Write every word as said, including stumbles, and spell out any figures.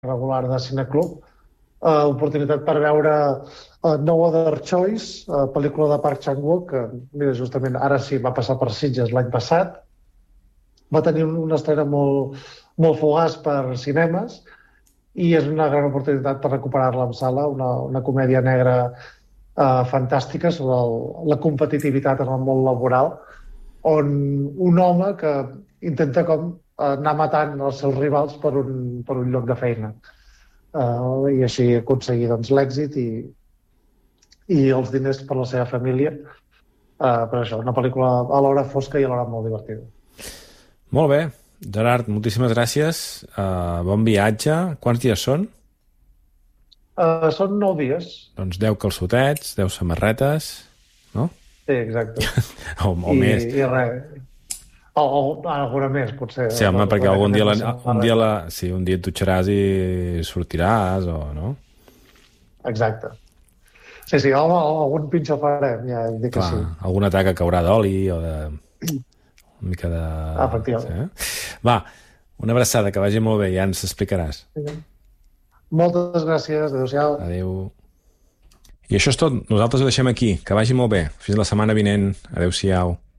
regular de Cineclub, uh, oportunitat per veure uh, No Other Choice, uh, pel·lícula de Park Chan-wook, que mira, justament ara sí va passar per Sitges l'any passat. Va tenir una estrena molt, molt fugaç per cinemes i és una gran oportunitat per recuperar-la en sala, una, una comèdia negra uh, fantàstica sobre el, la competitivitat en el món laboral, on un home que intenta com anar matant els seus rivals per un, per un lloc de feina. Uh, I així aconseguir doncs, l'èxit i, i els diners per la seva família. Uh, per això, una pel·lícula alhora fosca i alhora molt divertida. Molt bé. Gerard, moltíssimes gràcies. Uh, bon viatge. Quants dies són? Uh, són nou dies. Doncs deu calçotets, deu samarretes, no? Sí, exacte. o, o I, més. I res. O, o alguna més, potser. Sí, home, perquè algun dia, la, un, dia la, res. sí, un dia et dutxaràs i sortiràs, o no? Exacte. Sí, sí, home, algun pinxo farem, ja dic que Clar, sí. alguna taca caurà d'oli o de... una mica de... Efectivament. Sí, eh? Va, una abraçada, que vagi molt bé, ja ens explicaràs. Moltes gràcies, adéu-siau. Adéu. I això és tot, nosaltres ho deixem aquí, que vagi molt bé. Fins la setmana vinent, adéu-siau.